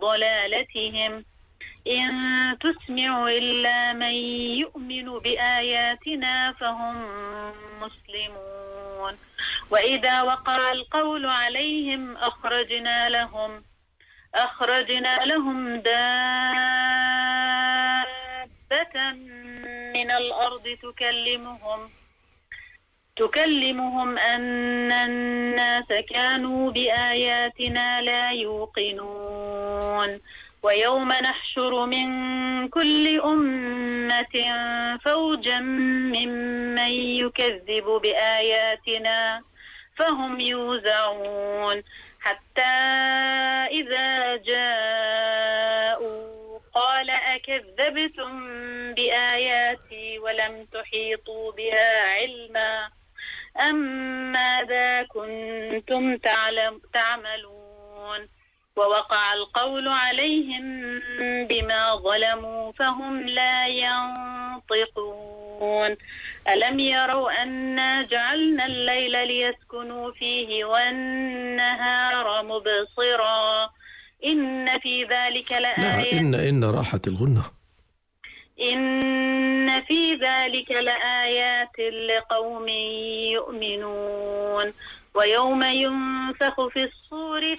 ضلالتهم إن تسمع إلا من يؤمن بآياتنا فهم مسلمون وإذا وقع القول عليهم أخرجنا لهم دابة من الأرض تكلمهم أن الناس كانوا بآياتنا لا يوقنون ويوم نحشر من كل أمة فوجا ممن يكذب بآياتنا فهم يوزعون حتى إذا جاءوا قال أكذبتم بآياتي ولم تحيطوا بها علما أم ماذا كنتم تعملون ووقع القول عليهم بما ظلموا فهم لا ينطقون ألم يروا أنا جعلنا الليل ليسكنوا فيه والنهار مبصرا إن في ذلك لآيات إن راحت الغنة إن في ذلك لآيات لقوم يؤمنون ويوم ينفخ في الصور